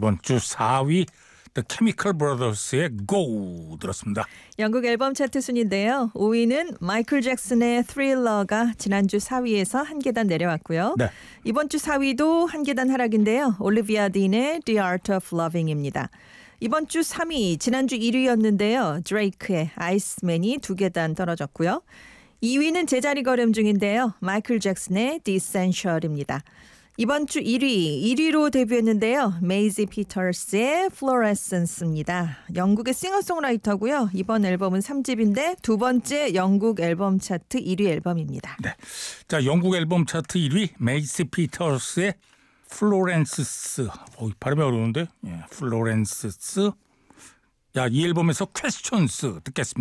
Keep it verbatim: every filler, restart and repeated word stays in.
이번 주 사 위 The Chemical Brothers의 Go 들었습니다. 영국 앨범 차트 순인데요. 오 위는 마이클 잭슨의 Thriller가 지난주 사 위에서 한 계단 내려왔고요. 네. 이번 주 사 위도 한 계단 하락인데요. 올리비아 딘의 The Art of Loving입니다. 이번 주 삼 위, 지난주 일 위였는데요. 드레이크의 아이스맨이 두 계단 떨어졌고요. 이 위는 제자리 걸음 중인데요. 마이클 잭슨의 The Essential입니다. 이번 주 일 위, 일 위로 데뷔했는데요. 메이지 피터스의 Fluorescence입니다. 영국의 싱어송라이터고요. 이번 앨범은 삼 집인데 두 번째 영국 앨범 차트 일 위 앨범입니다. 네. 자, 영국 앨범 차트 일 위 메이시 피터스의 플로렌스. 어, 발음이 어려운데? 예, 플로렌스. 야, 이 앨범에서 퀘스천스 듣겠습니다.